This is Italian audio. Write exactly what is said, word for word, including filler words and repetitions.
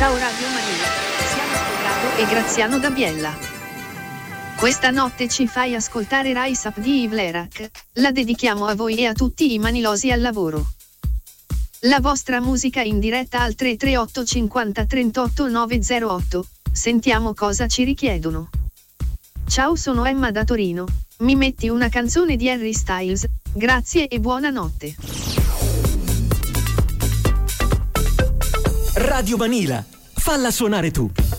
Ciao Radio Manila, siamo Scodrato e Graziano da Biella. Questa notte ci fai ascoltare Rise Up di Ivlerak, la dedichiamo a voi e a tutti i manilosi al lavoro. La vostra musica in diretta al tre tre otto cinquanta trentotto novecentotto, sentiamo cosa ci richiedono. Ciao, sono Emma da Torino, mi metti una canzone di Harry Styles, grazie e buonanotte. Radio Manila, falla suonare tu.